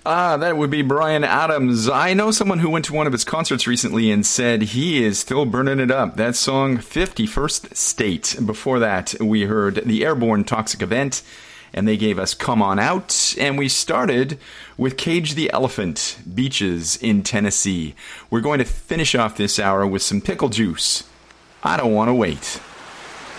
That would be Bryan Adams. I know someone who went to one of his concerts recently and said he is still burning it up. That song, 51st State. Before that, we heard the Airborne Toxic Event, and they gave us Come On Out. And we started with Cage the Elephant, Beaches in Tennessee. We're going to finish off this hour with some pickle juice. I don't want to wait.